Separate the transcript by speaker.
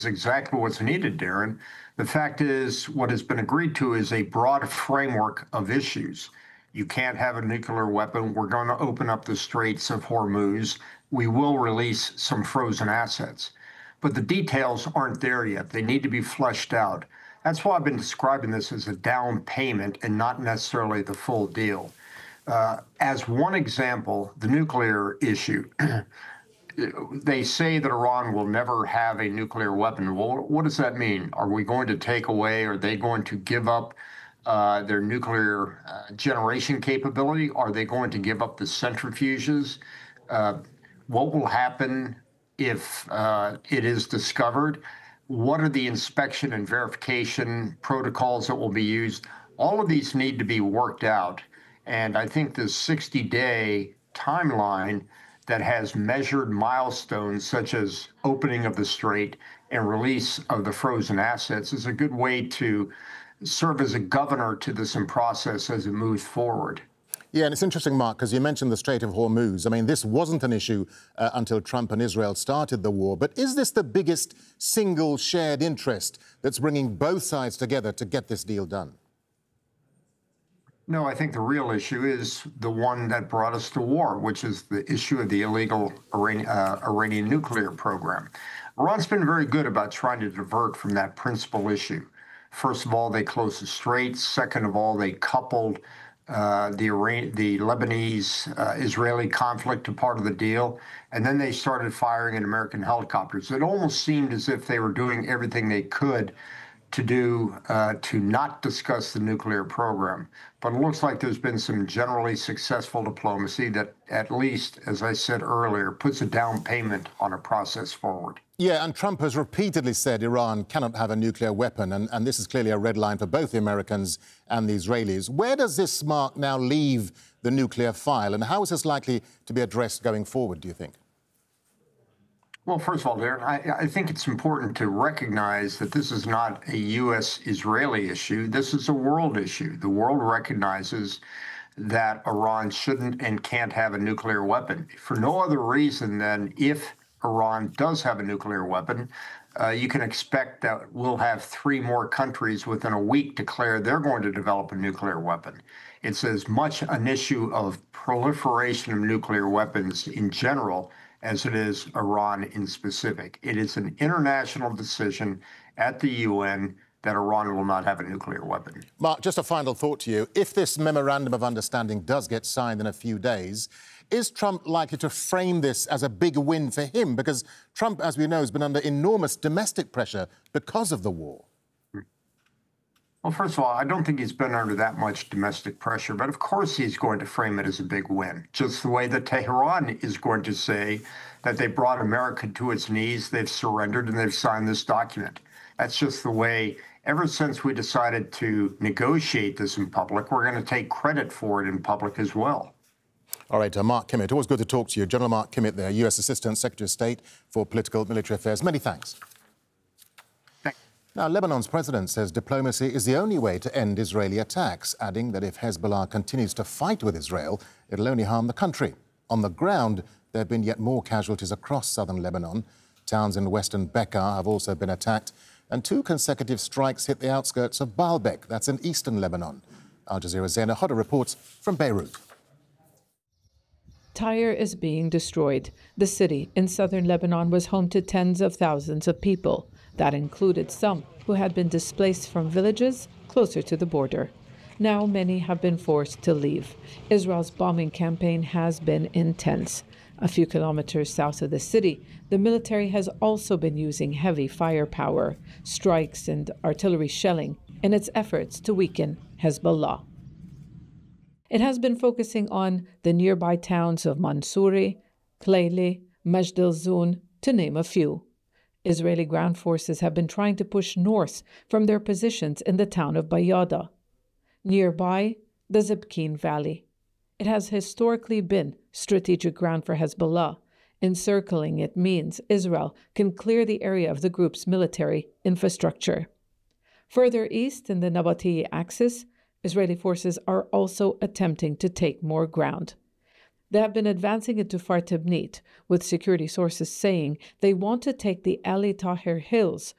Speaker 1: exactly what's needed, Darren. The fact is, what has been agreed to is a broad framework of issues. You can't have a nuclear weapon. We're going to open up the Straits of Hormuz. We will release some frozen assets. But the details aren't there yet. They need to be fleshed out. That's why I've been describing this as a down payment and not necessarily the full deal. As one example, the nuclear issue. They say that Iran will never have a nuclear weapon. Well, what does that mean? Are we going to take away, are they going to give up their nuclear generation capability? Are they going to give up the centrifuges? What will happen if it is discovered? What are the inspection and verification protocols that will be used? All of these need to be worked out. And I think the 60-day timeline that has measured milestones such as opening of the strait and release of the frozen assets is a good way to serve as a governor to this process as it moves forward.
Speaker 2: Yeah, and it's interesting, Mark, because you mentioned the Strait of Hormuz. I mean, this wasn't an issue until Trump and Israel started the war. But is this the biggest single shared interest that's bringing both sides together to get this deal done?
Speaker 1: No, I think the real issue is the one that brought us to war, which is the issue of the illegal Iranian nuclear program. Iran's been very good about trying to divert from that principal issue. First of all, they closed the straits. Second of all, they coupled the Lebanese-Israeli conflict to part of the deal. And then they started firing at American helicopters. It almost seemed as if they were doing everything they could to not discuss the nuclear program. But it looks like there's been some generally successful diplomacy that, at least, as I said earlier, puts a down payment on a process forward.
Speaker 2: Yeah, and Trump has repeatedly said Iran cannot have a nuclear weapon, and this is clearly a red line for both the Americans and the Israelis. Where does this, Mark, now leave the nuclear file, and how is this likely to be addressed going forward, do you think?
Speaker 1: Well, first of all, Darren, I think it's important to recognize that this is not a U.S.-Israeli issue. This is a world issue. The world recognizes that Iran shouldn't and can't have a nuclear weapon for no other reason than if Iran does have a nuclear weapon, you can expect that we'll have 3 more countries within a week declare they're going to develop a nuclear weapon. It's as much an issue of proliferation of nuclear weapons in general as it is Iran in specific. It is an international decision at the UN that Iran will not have a nuclear weapon.
Speaker 2: Mark, just a final thought to you. If this memorandum of understanding does get signed in a few days, is Trump likely to frame this as a big win for him? Because Trump, as we know, has been under enormous domestic pressure because of the war.
Speaker 1: Well, first of all, I don't think he's been under that much domestic pressure, but of course he's going to frame it as a big win, just the way that Tehran is going to say that they brought America to its knees, they've surrendered, and they've signed this document. That's just the way, ever since we decided to negotiate this in public, we're going to take credit for it in public as well.
Speaker 2: All right, Mark Kimmitt, always good to talk to you. General Mark Kimmitt there, U.S. Assistant Secretary of State for Political Military Affairs. Many thanks. Now, Lebanon's president says diplomacy is the only way to end Israeli attacks, adding that if Hezbollah continues to fight with Israel, it'll only harm the country. On the ground, there have been yet more casualties across southern Lebanon. Towns in western Bekaa have also been attacked, and 2 consecutive strikes hit the outskirts of Baalbek, that's in eastern Lebanon. Al Jazeera's Zaina Hodder reports from Beirut.
Speaker 3: Tyre is being destroyed. The city in southern Lebanon was home to tens of thousands of people. That included some who had been displaced from villages closer to the border. Now many have been forced to leave. Israel's bombing campaign has been intense. A few kilometers south of the city, the military has also been using heavy firepower, strikes and artillery shelling in its efforts to weaken Hezbollah. It has been focusing on the nearby towns of Mansouri, Klayli, Majd al-Zoun, to name a few. Israeli ground forces have been trying to push north from their positions in the town of Bayada. Nearby, the Zibkeen Valley. It has historically been strategic ground for Hezbollah. Encircling it means Israel can clear the area of the group's military infrastructure. Further east in the Nabatea axis, Israeli forces are also attempting to take more ground. They have been advancing into Far Tibnit, with security sources saying they want to take the Ali Tahir Hills,